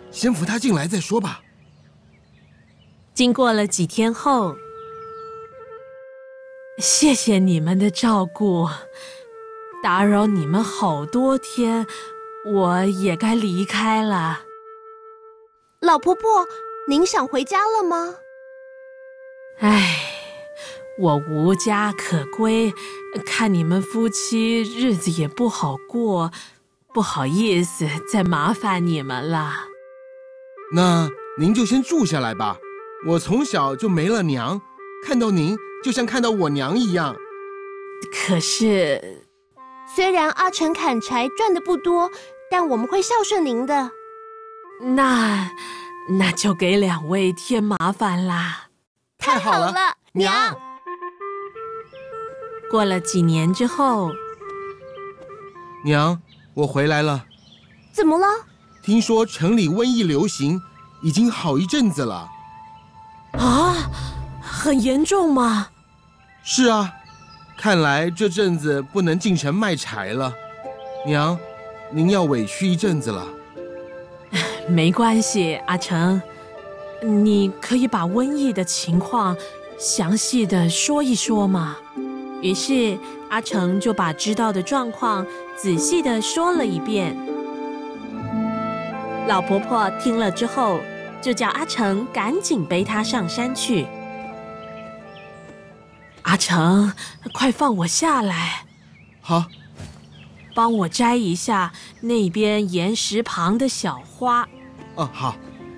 先扶他进来再说吧。 经过了几天后，谢谢你们的照顾，打扰你们好多天，我也该离开了。 老婆婆，您想回家了吗？ 唉，我无家可归，看你们夫妻日子也不好过，不好意思再麻烦你们了。 那您就先住下来吧，我从小就没了娘，看到您就像看到我娘一样。 可是， 虽然阿成砍柴赚的不多，但我们会孝顺您的。 那就给2位添麻烦啦。 太好了， 娘。 过了几年之后， 娘，我回来了。 怎么了？ 听说城里瘟疫流行，已经好一阵子了。 啊，很严重吗？ 是啊，看来这阵子不能进城卖柴了。娘，您要委屈一阵子了。 没关系，阿成，你可以把瘟疫的情况详细的说一说吗？于是阿成就把知道的状况仔细的说了一遍。老婆婆听了之后，就叫阿成赶紧背她上山去。阿成，快放我下来。 好。 帮我摘一下那边岩石旁的小花。 哦，好。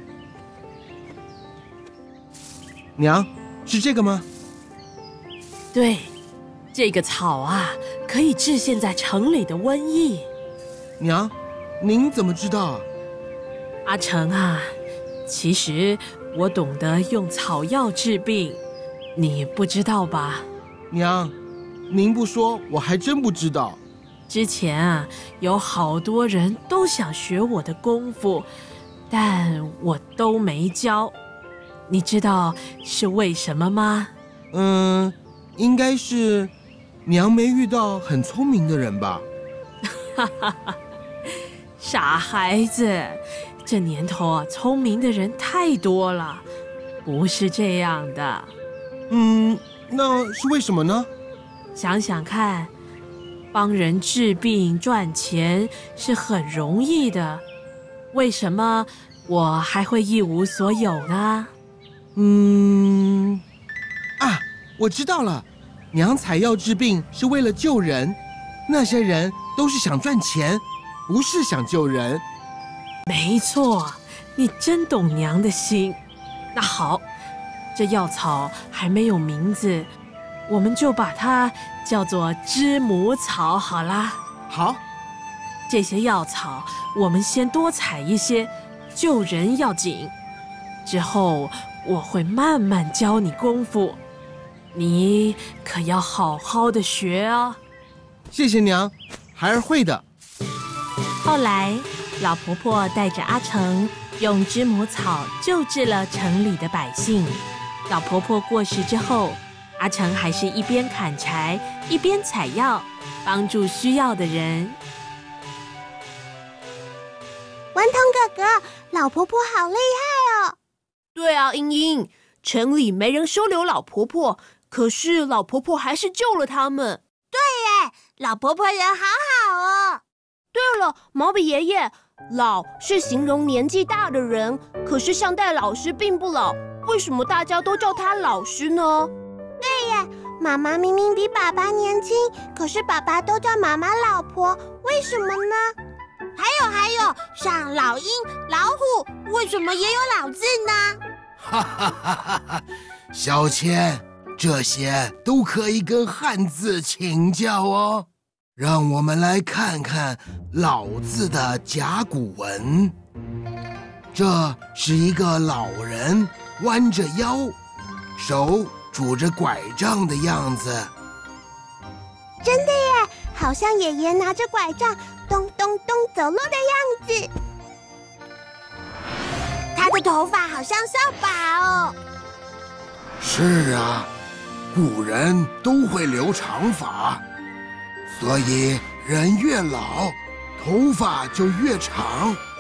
娘，是这个吗？ 对，这个草啊，可以治现在城里的瘟疫。 娘，您怎么知道？ 阿成啊，其实我懂得用草药治病，你不知道吧？ 娘，您不说我还真不知道。 之前啊，有好多人都想学我的功夫，但我都没教。你知道是为什么吗？ 应该是娘没遇到很聪明的人吧。 哈哈哈，傻孩子，这年头啊，聪明的人太多了，不是这样的。 那是为什么呢？ 想想看，帮人治病赚钱是很容易的，为什么我还会一无所有呢？ 我知道了，娘采药治病是为了救人，那些人都是想赚钱，不是想救人。 没错，你真懂娘的心。那好，这药草还没有名字，我们就把它叫做知母草好啦。 好， 这些药草我们先多采一些，救人要紧。之后我会慢慢教你功夫，你可要好好的学哦。 谢谢娘，孩儿会的。 后来，老婆婆带着阿成用知母草救治了城里的百姓。老婆婆过世之后，阿成还是一边砍柴一边采药，帮助需要的人。 顽童哥哥，老婆婆好厉害哦！ 对啊，英英，城里没人收留老婆婆，可是老婆婆还是救了他们。 对耶，老婆婆人好好哦。 对了，毛笔爷爷，老是形容年纪大的人，可是向代老师并不老，为什么大家都叫他老师呢？ 对耶，妈妈明明比爸爸年轻，可是爸爸都叫妈妈老婆，为什么呢？还有，像老鹰、老虎，为什么也有老字呢？ 哈哈哈哈！小千，这些都可以跟汉字请教哦。让我们来看看老字的甲骨文。这是一个老人弯着腰，手拄着拐杖的样子。 真的耶，好像爷爷拿着拐杖咚咚咚走路的样子。他的头发好像扫把哦。 是啊，古人都会留长发，所以人越老，头发就越长。